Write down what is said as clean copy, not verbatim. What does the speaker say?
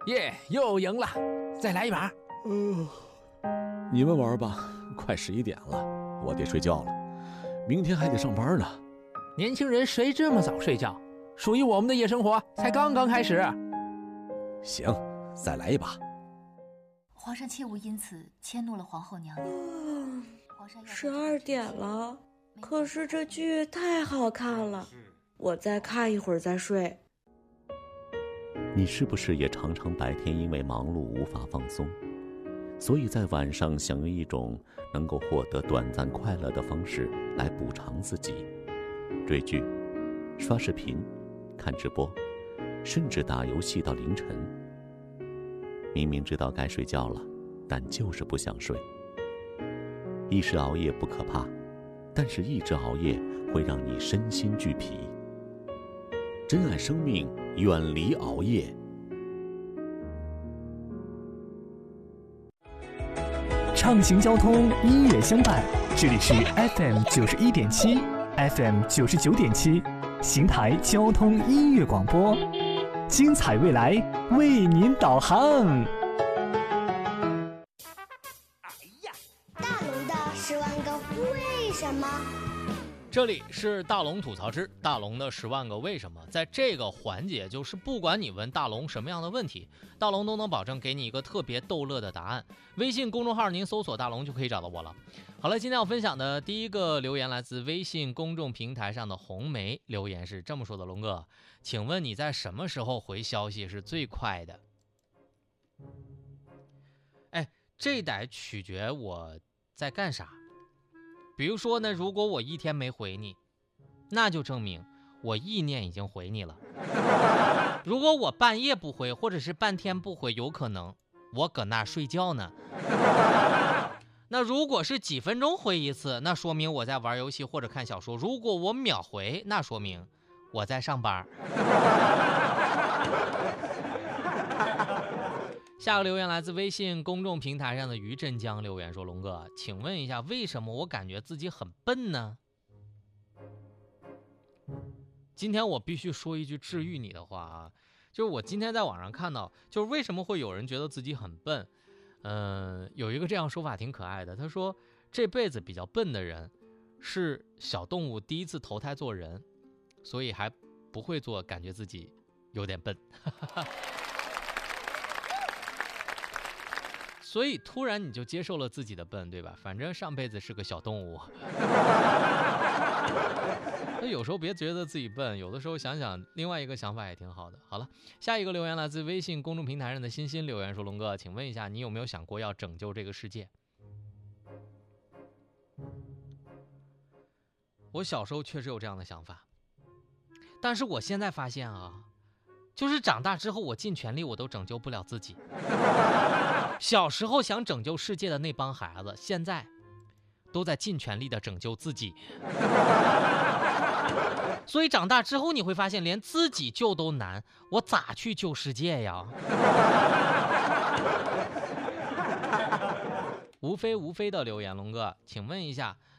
耶，又赢了，再来一把。 你们玩吧，快11点了，我得睡觉了，明天还得上班呢。 年轻人谁这么早睡觉？属于我们的夜生活才刚刚开始。 行，再来一把。 皇上切勿因此迁怒了皇后娘娘。 12点了，可是这剧太好看了，我再看一会儿再睡。 你是不是也常常白天因为忙碌无法放松，所以在晚上想用一种能够获得短暂快乐的方式来补偿自己？追剧、刷视频、看直播，甚至打游戏到凌晨。明明知道该睡觉了，但就是不想睡。一时熬夜不可怕，但是一直熬夜会让你身心俱疲。珍爱生命，远离熬夜。 畅行交通，音乐相伴，这里是 FM 91.7 FM 99.7邢台交通音乐广播，精彩未来为您导航。 大龙的10万个为什么？ 这里是大龙吐槽之大龙的10万个为什么。在这个环节，就是不管你问大龙什么样的问题，大龙都能保证给你一个特别逗乐的答案。微信公众号您搜索大龙就可以找到我了。好了，今天要分享的第一个留言来自微信公众平台上的红梅，留言是这么说的：龙哥，请问你在什么时候回消息是最快的？这得取决我在干啥。比如说呢，如果我一天没回你，那就证明我意念已经回你了。如果我半夜不回，或者是半天不回，有可能我搁那睡觉呢。那如果是几分钟回一次，那说明我在玩游戏或者看小说。如果我秒回，那说明我在上班。下个留言来自微信公众平台上的于振江，留言说：龙哥，请问一下，为什么我感觉自己很笨呢？今天我必须说一句治愈你的话啊，就是我今天在网上看到，就是为什么会有人觉得自己很笨。有一个这样说法挺可爱的，他说这辈子比较笨的人是小动物第一次投胎做人，所以还不会做，感觉自己有点笨。所以突然你就接受了自己的笨，对吧？反正上辈子是个小动物。有时候别觉得自己笨，有的时候想想另外一个想法也挺好的。好了，下一个留言来自微信公众平台上的欣欣，留言说：龙哥，请问一下，你有没有想过要拯救这个世界？我小时候确实有这样的想法，但是我现在发现啊，就是长大之后我尽全力我都拯救不了自己。小时候想拯救世界的那帮孩子，现在都在尽全力的拯救自己。所以长大之后你会发现，连自己救都难，我咋去救世界呀？无非的留言，龙哥，请问一下，